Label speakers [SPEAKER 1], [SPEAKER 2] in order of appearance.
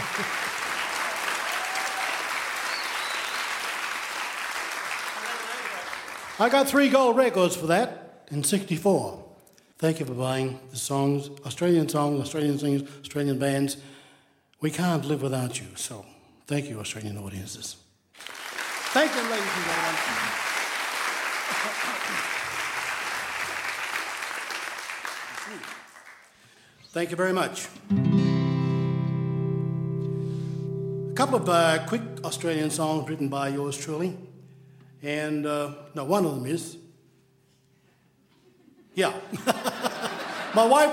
[SPEAKER 1] I got 3 gold records for that in '64. Thank you for buying the songs, Australian singers, Australian bands. We can't live without you, so thank you, Australian audiences. Thank you, ladies and gentlemen. Thank you very much. A couple of quick Australian songs written by yours truly. And, no, one of them is, yeah. My wife